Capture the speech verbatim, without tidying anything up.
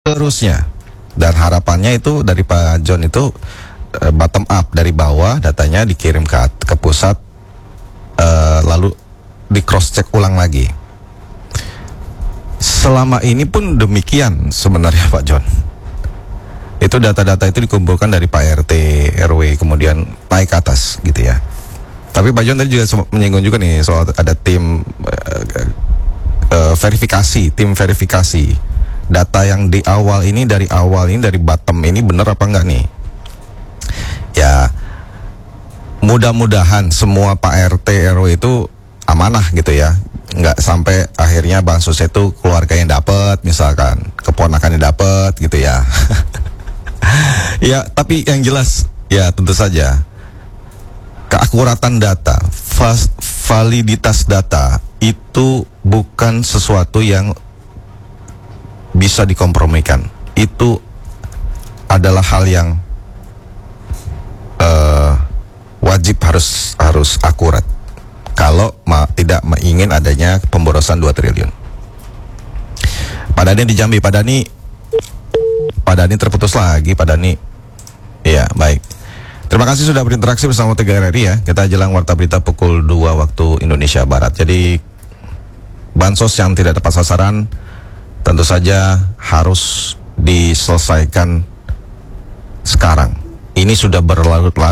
seterusnya. Dan harapannya itu dari Pak John itu uh, bottom up, dari bawah datanya dikirim ke ke pusat, uh, lalu di cross check ulang lagi. Selama ini pun demikian sebenarnya Pak John. Itu data-data itu dikumpulkan dari Pak R T, R W, kemudian naik ke atas gitu ya. Tapi Pak John tadi juga menyinggung juga nih soal ada tim uh, uh, verifikasi, tim verifikasi data yang di awal ini, dari awal ini, dari bottom ini benar apa enggak nih? Ya, mudah-mudahan semua Pak R T, R W itu amanah gitu ya. Nggak sampai akhirnya bansos itu keluarga yang dapat, misalkan keponakannya dapat gitu ya. Ya, tapi yang jelas ya tentu saja keakuratan data, validitas data itu bukan sesuatu yang bisa dikompromikan. Itu adalah hal yang uh, wajib harus harus akurat kalau ma, tidak ingin adanya pemborosan dua triliun. Pak Dani di Jambi, Pak Dani Pak Dani terputus lagi, Pak Dani. Iya, baik. Terima kasih sudah berinteraksi bersama tiga R R I ya. Kita jelang warta berita pukul dua waktu Indonesia Barat. Jadi bansos yang tidak tepat sasaran tentu saja harus diselesaikan sekarang. Ini sudah berlarut-larut.